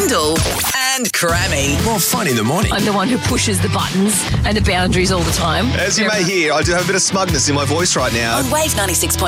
Randall and Crammy. More fun in the morning. I'm the one who pushes the buttons and the boundaries all the time. As you may hear, I do have a bit of smugness in my voice right now. On Wave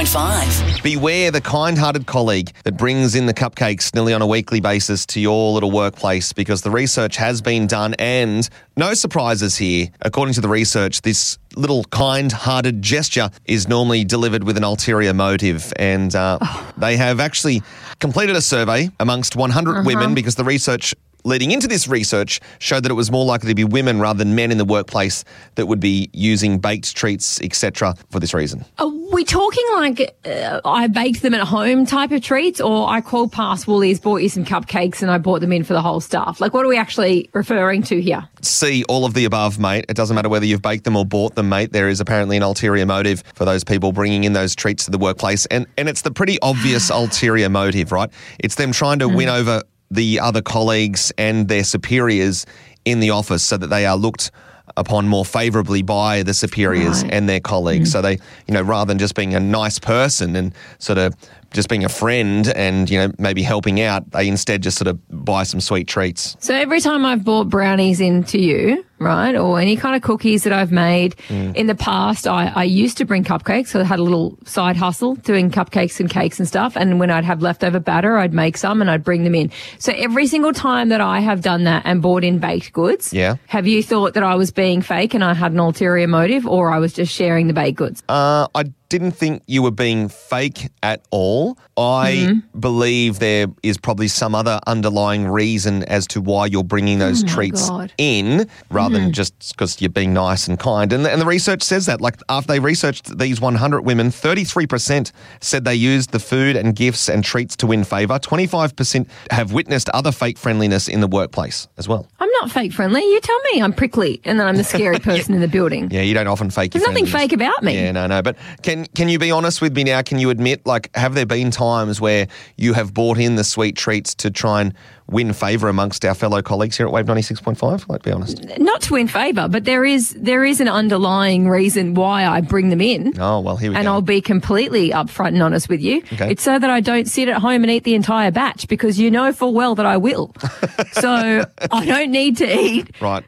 96.5. Beware the kind-hearted colleague that brings in the cupcakes nearly on a weekly basis to your little workplace, because the research has been done and no surprises here. According to the research, this little kind-hearted gesture is normally delivered with an ulterior motive, and they have actually completed a survey amongst 100 women, because the research leading into this research showed that it was more likely to be women rather than men in the workplace that would be using baked treats, etc., for this reason. Are we talking like I baked them at home type of treats, or I called past Woolies, bought you some cupcakes and I bought them in for the whole staff? Like, what are we actually referring to here? See, all of the above, mate. It doesn't matter whether you've baked them or bought them, mate. There is apparently an ulterior motive for those people bringing in those treats to the workplace. And it's the pretty obvious ulterior motive, right? It's them trying to win over the other colleagues and their superiors in the office so that they are looked upon more favourably by the superiors and their colleagues. So they, rather than just being a nice person and sort of just being a friend and, maybe helping out, they instead just sort of buy some sweet treats. So every time I've bought brownies into you, right, or any kind of cookies that I've made in the past, I used to bring cupcakes. So I had a little side hustle doing cupcakes and cakes and stuff. And when I'd have leftover batter, I'd make some and I'd bring them in. So every single time that I have done that and bought in baked goods, have you thought that I was being fake and I had an ulterior motive, or I was just sharing the baked goods? I didn't think you were being fake at all. I believe there is probably some other underlying reason as to why you're bringing those treats in, rather than just because you're being nice and kind. And the research says that. Like, after they researched these 100 women, 33% said they used the food and gifts and treats to win favour. 25% have witnessed other fake friendliness in the workplace as well. I'm not fake friendly. You tell me I'm prickly and then I'm the scary person in the building. Yeah, you don't often fake your There's nothing fake about me. Yeah, no. But can you be honest with me now? Can you admit, have there been times where you have bought in the sweet treats to try and win favour amongst our fellow colleagues here at Wave 96.5? Let's be honest. Not to win favour, but there is an underlying reason why I bring them in. Oh, well, here we go. And I'll be completely upfront and honest with you. Okay. It's so that I don't sit at home and eat the entire batch, because you know full well that I will. So I don't need to eat,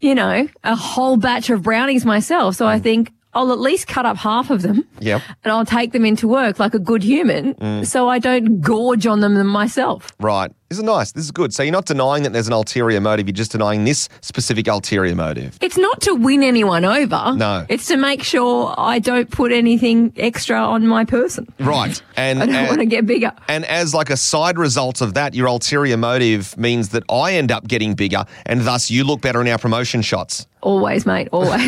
a whole batch of brownies myself. So I think I'll at least cut up half of them and I'll take them into work like a good human so I don't gorge on them myself. Right. This is nice. This is good. So you're not denying that there's an ulterior motive. You're just denying this specific ulterior motive. It's not to win anyone over. No. It's to make sure I don't put anything extra on my person. Right. And I don't want to get bigger. And as like a side result of that, your ulterior motive means that I end up getting bigger and thus you look better in our promotion shots. Always, mate. Always.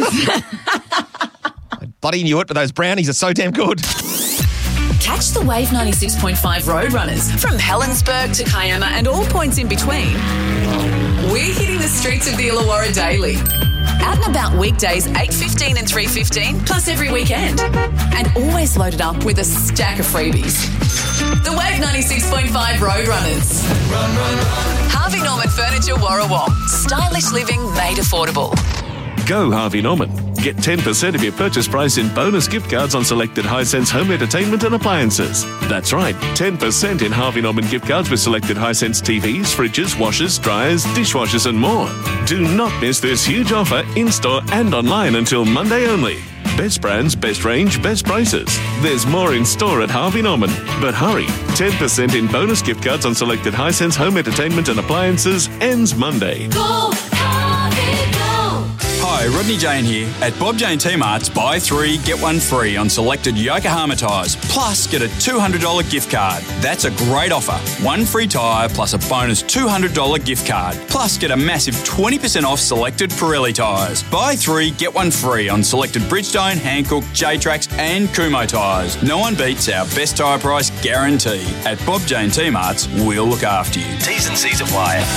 I bloody knew it, but those brownies are so damn good. Catch the Wave 96.5 Roadrunners from Helensburgh to Kiama and all points in between. We're hitting the streets of the Illawarra daily. Out and about weekdays 8:15 and 3:15, plus every weekend. And always loaded up with a stack of freebies. The Wave 96.5 Roadrunners. Run, run, run. Harvey Norman Furniture Warrawong. Stylish living made affordable. Go Harvey Norman. Get 10% of your purchase price in bonus gift cards on selected Hisense home entertainment and appliances. That's right, 10% in Harvey Norman gift cards with selected Hisense TVs, fridges, washers, dryers, dishwashers and more. Do not miss this huge offer in-store and online until Monday only. Best brands, best range, best prices. There's more in store at Harvey Norman. But hurry, 10% in bonus gift cards on selected Hisense home entertainment and appliances ends Monday. Go, Harvey, go! Hi, Rodney Jane here. At Bob Jane T-Mart's, buy 3, get 1 free on selected Yokohama tyres, plus get a $200 gift card. That's a great offer. 1 free tyre plus a bonus $200 gift card, plus get a massive 20% off selected Pirelli tyres. Buy 3, get 1 free on selected Bridgestone, Hankook, J-Trax and Kumho tyres. No one beats our best tyre price guarantee. At Bob Jane T-Mart's, we'll look after you. T's and C's apply.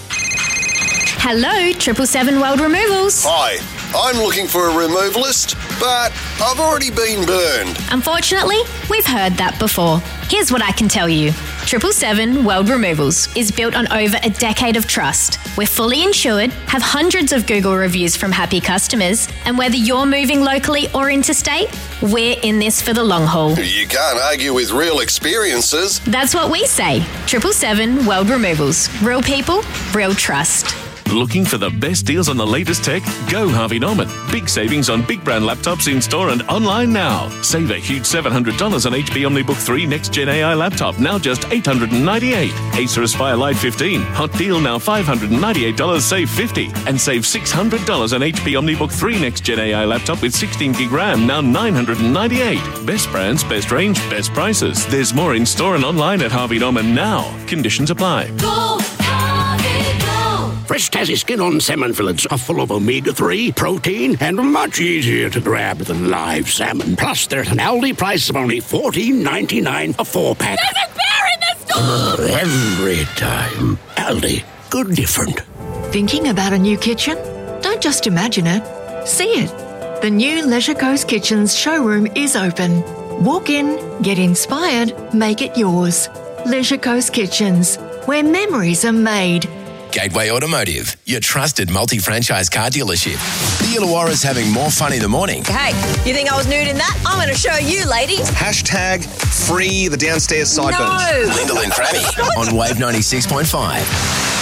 Hello, 777 World Removals. Hi, I'm looking for a removalist. but I've already been burned. Unfortunately, we've heard that before. Here's what I can tell you. 777 World Removals is built on over a decade of trust. We're fully insured, have hundreds of Google reviews from happy customers, and whether you're moving locally or interstate, we're in this for the long haul. You can't argue with real experiences. That's what we say. 777 World Removals. Real people, real trust. Looking for the best deals on the latest tech? Go Harvey Norman. Big savings on big brand laptops in store and online now. Save a huge $700 on HP OmniBook 3 Next Gen AI laptop, now just $898. Acer Aspire Lite 15. Hot deal now $598, save $50. And save $600 on HP OmniBook 3 Next Gen AI laptop with 16 gig RAM, now $998. Best brands, best range, best prices. There's more in store and online at Harvey Norman now. Conditions apply. Go Harvey, go! Fresh Tassie skin-on salmon fillets are full of omega-3, protein, and much easier to grab than live salmon. Plus, they're at an Aldi price of only $14.99 a 4-pack. There's a bear in the store! Every time. Aldi. Good different. Thinking about a new kitchen? Don't just imagine it. See it. The new Leisure Coast Kitchens showroom is open. Walk in, get inspired, make it yours. Leisure Coast Kitchens, where memories are made. Gateway Automotive, your trusted multi-franchise car dealership. The Illawarra's having more fun in the morning. Hey, you think I was nude in that? I'm going to show you, ladies. Hashtag free the downstairs sideburns. No. Lyndall and Crammy on Wave 96.5.